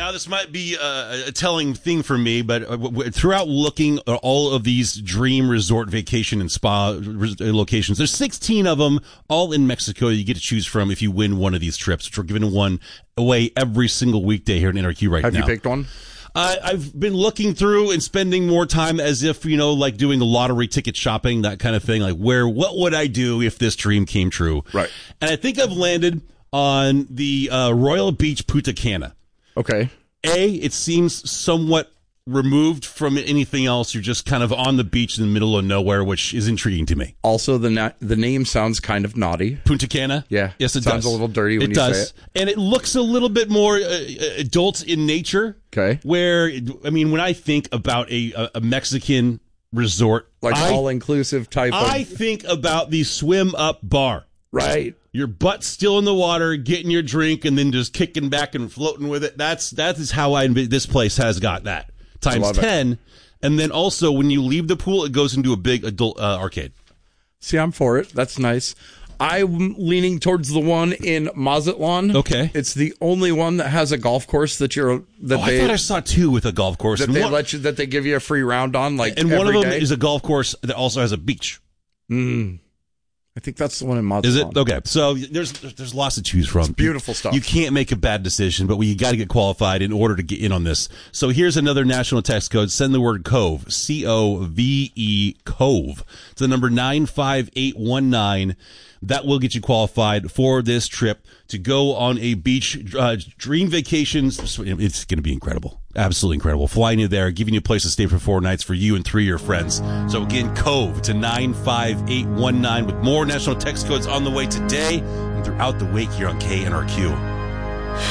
Now, this might be a telling thing for me, but throughout looking at all of these dream resort vacation and spa locations, there's 16 of them, all in Mexico. You get to choose from if you win one of these trips, which we're giving one away every single weekday here at NRQ right now. Have you picked one? I've been looking through and spending more time as if, like doing a lottery ticket shopping, that kind of thing. Like, what would I do if this dream came true? Right. And I think I've landed on the Royal Beach Punta Cana. Okay. It seems somewhat removed from anything else. You're just kind of on the beach in the middle of nowhere, which is intriguing to me. Also, the name sounds kind of naughty. Punta Cana? Yeah. Yes, it sounds does. a little dirty when you say it. And it looks a little bit more adult in nature. Okay. Where, when I think about a Mexican resort, like all-inclusive type of... I think about the swim-up bar. Right. Your butt's still in the water, getting your drink, and then just kicking back and floating with it. That is how this place has got that. Times 10. And then also, when you leave the pool, it goes into a big adult arcade. See, I'm for it. That's nice. I'm leaning towards the one in Mazatlan. Okay. It's the only one that has a golf course I thought I saw two with a golf course. That they give you a free round on, and one of them is a golf course that also has a beach. I think that's the one in Mazatlan. Is it? Okay. So there's lots to choose from. It's beautiful stuff. You can't make a bad decision, but you got to get qualified in order to get in on this. So here's another national text code. Send the word COVE, COVE, COVE, to the number 95819. That will get you qualified for this trip to go on a beach dream vacations. It's going to be incredible. Absolutely incredible. Flying you there, giving you a place to stay for 4 nights for you and 3 of your friends. So again, COVE to 95819 with more national text codes on the way today and throughout the week here on KNRQ.